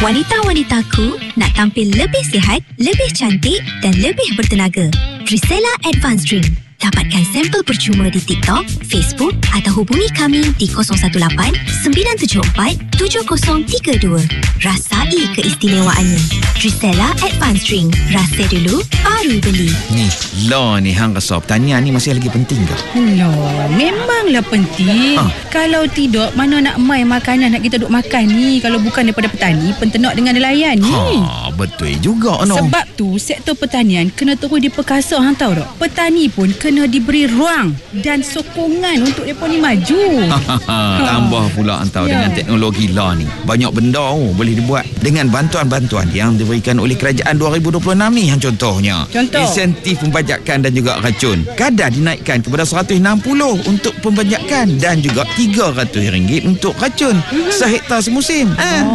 Wanita-wanitaku nak tampil lebih sihat, lebih cantik dan lebih bertenaga. Trisella Advanced Drink. Dapatkan sampel percuma di TikTok, Facebook atau hubungi kami di 018-974-7032. Rasai keistimewaannya. Trisella Advanced Drink. Rasa dulu, baru beli. Ni, ni hang rasa pertanian ni masih lagi penting ke? Memanglah penting. Kalau tidak, mana nak main makanan nak kita duk makan ni kalau bukan daripada petani, penternak dengan nelayan ni. Betul juga no. Sebab tu sektor pertanian kena terus diperkasa, hang tahu tak? Petani pun kena diberi ruang dan sokongan untuk mereka ni maju. Tambah pula antau dengan teknologi ni. Banyak benda boleh dibuat dengan bantuan-bantuan yang diberikan oleh kerajaan 2026 ni. Contohnya insentif pembajakan dan juga racun. Kadar dinaikkan kepada 160 untuk pembajakan dan juga RM300 untuk racun sehektar semusim.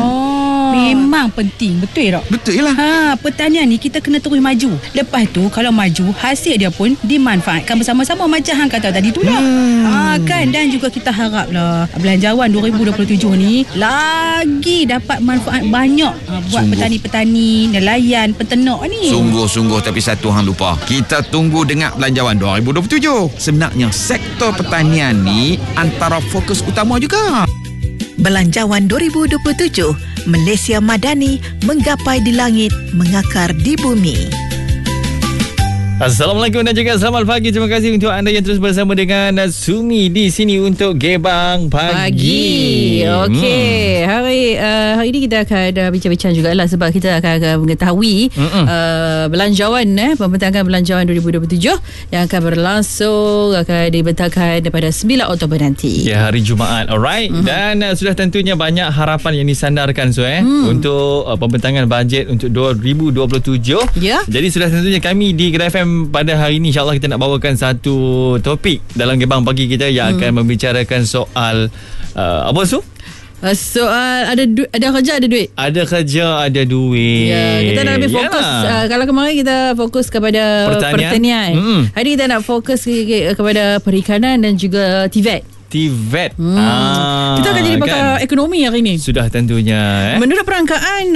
Memang penting. Betul tak? Betul lah. Pertanian ni kita kena terus maju. Lepas tu kalau maju, hasil dia pun dimanfaatkan bersama-sama macam hang kata tadi tu lah. Kan. Dan juga kita haraplah Belanjawan 2027 ni lagi dapat manfaat banyak buat petani-petani, nelayan, peternak ni. Sungguh-sungguh. Tapi satu hang lupa, kita tunggu dengar Belanjawan 2027. Sebenarnya sektor pertanian ni antara fokus utama juga. Belanjawan 2027, Malaysia Madani menggapai di langit, mengakar di bumi. Assalamualaikum dan juga selamat pagi. Terima kasih untuk anda yang terus bersama dengan Sumi di sini untuk Gebang Pagi. Okey, hari ini kita akan bincang-bincang jugalah sebab kita akan mengetahui belanjawan pembentangan belanjawan 2027 yang akan berlangsung, akan dibentangkan pada 9 Oktober nanti. Ya, hari Jumaat. Alright. Dan sudah tentunya banyak harapan yang disandarkan untuk pembentangan bajet untuk 2027. Ya. Jadi sudah tentunya kami di Gerai FM pada hari ini insyaAllah kita nak bawakan satu topik dalam Gebang Pagi kita yang akan membicarakan soal apa tu? Soal ada kerja ada duit. Ada kerja ada duit. Ya, kita nak lebih fokus. Kalau kemarin kita fokus kepada pertanian. Hari ini kita nak fokus kepada perikanan dan juga TVET. TVET. Kita akan jadi pakar ekonomi hari ni. Sudah tentunya menurut perangkaan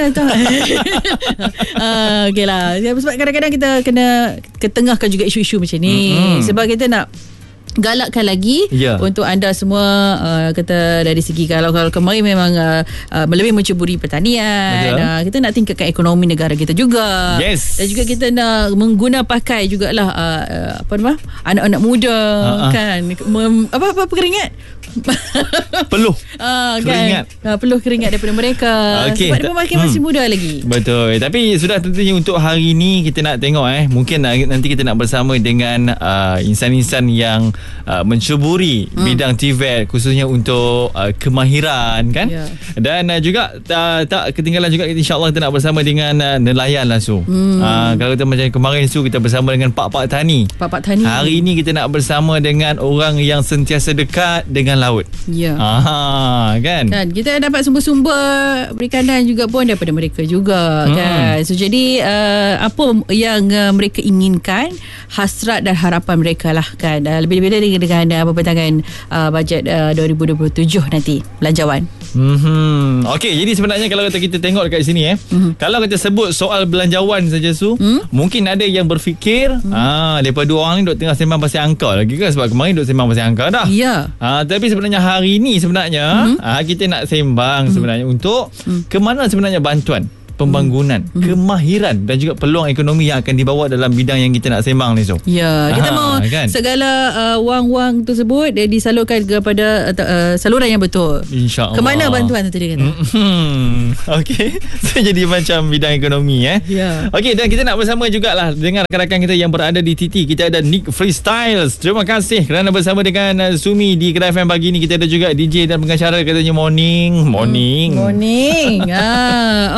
okeylah. Sebab kadang-kadang kita kena ketengahkan juga isu-isu macam ni. Sebab kita nak galakkan lagi untuk anda semua kata dari segi kalau kemarin memang lebih menceburi pertanian, kita nak tingkatkan ekonomi negara kita juga. Dan juga kita nak mengguna pakai jugalah anak-anak muda kan apa keringat peluh keringat peluh keringat daripada mereka sebab dia memakai masih muda lagi. Betul. Tapi sudah tentunya untuk hari ni kita nak tengok mungkin nanti kita nak bersama dengan insan-insan yang mencuburi bidang TVET khususnya untuk kemahiran kan. Dan juga tak ketinggalan juga insyaAllah kita nak bersama dengan nelayan langsung. Kalau kita macam kemarin kita bersama dengan Pak Tani. Hari ini kita nak bersama dengan orang yang sentiasa dekat dengan laut. Kan kita dapat sumber-sumber perikanan juga pun daripada mereka juga kan. So jadi apa yang mereka inginkan, hasrat dan harapan mereka lah kan, lebih-lebih dengan pembentangan bajet 2027 nanti belanjawan. Okey, jadi sebenarnya kalau kita tengok dekat sini kalau kita sebut soal belanjawan saja mungkin ada yang berfikir daripada dua orang ni duk tengah sembang pasal angka lagi kan, sebab kemarin duk sembang pasal angka dah. Tapi sebenarnya hari ni sebenarnya kita nak sembang sebenarnya untuk ke mana sebenarnya bantuan pembangunan, kemahiran dan juga peluang ekonomi yang akan dibawa dalam bidang yang kita nak sembang ni. Kita mau kan? Segala wang-wang tersebut disalurkan kepada saluran yang betul. InsyaAllah. Kemana bantuan tu tadi kata? Okey. So jadi macam bidang ekonomi Okey, dan kita nak bersama jugalah dengan rakan-rakan kita yang berada di TT. Kita ada Nick Freestyles. Terima kasih kerana bersama dengan Sumi di Gerai FM pagi ni. Kita ada juga DJ dan pengacara katanya morning. Mungkin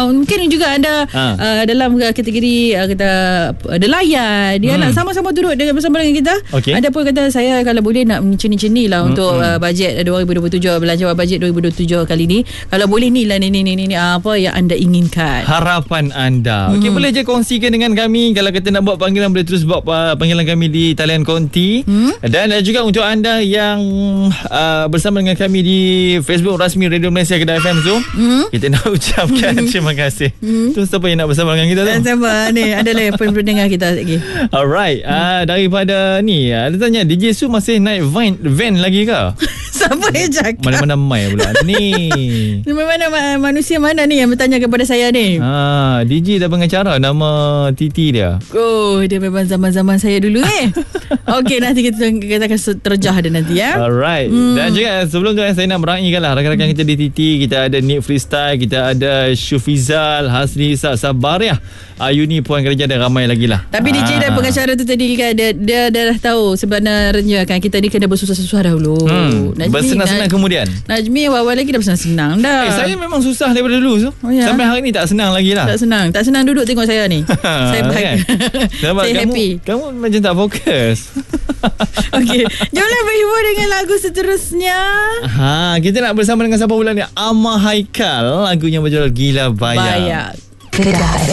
ni juga anda dalam kategori kita nelayan, dia nak sama-sama duduk bersama dengan kita. Anda pun kata saya kalau boleh nak ceni-ceni lah untuk bajet 2027, belanjawan bajet 2027 kali ni. Kalau boleh ni lah ni apa yang anda inginkan, harapan anda. Okey, boleh je kongsikan dengan kami. Kalau kata nak buat panggilan, boleh terus buat panggilan kami di talian konti. Dan juga untuk anda yang bersama dengan kami di Facebook rasmi Radio Malaysia Kedah FM tu, kita nak ucapkan terima kasih. Tu siapa yang nak bersama dengan kita tu? Siapa ni? Ada telefon pendengar kita lagi. Alright. Daripada ni, ada tanya DJ Su masih naik van lagi ke? Siapa yang cakap? Mana-mana mai pula ni. Mana manusia mana ni yang bertanya kepada saya ni? DJ dan pengacara, nama Titi dia. Oh, dia memang zaman-zaman saya dulu Okey, nanti kita akan terjah dia nanti ya. Alright. Dan juga sebelum tu saya nak meraihkan lah rakan-rakan kita di Titi. Kita ada Nick Freestyle, kita ada Syufizal, Hasri Sabariah, Ayuni Puan Kerja, dan ramai lagi lah. Tapi DJ dan pengacara tu tadi kan, dia dah tahu sebenarnya kan kita ni kena bersusah-susah dahulu. Bersenang-senang kemudian. Najmi awal-awal lagi dah bersenang-senang dah. Saya memang susah daripada dulu so. Sampai hari ni tak senang lagi lah. Tak senang duduk tengok saya ni. Saya bahagia. Saya happy. Kamu macam tak fokus. Okey, jomlah berhibur dengan lagu seterusnya. Kita nak bersama dengan siapa pula ni? Amar Haikal, lagunya berjudul Gila Bayak. Kedah